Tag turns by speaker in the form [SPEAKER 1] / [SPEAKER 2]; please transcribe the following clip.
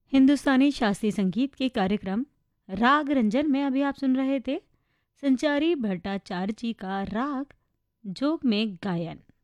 [SPEAKER 1] हिंदुस्तानी शास्त्रीय संगीत के कार्यक्रम राग रंजन में अभी आप सुन रहे थे संचारी भट्टाचार्य जी का राग जोग में गायन।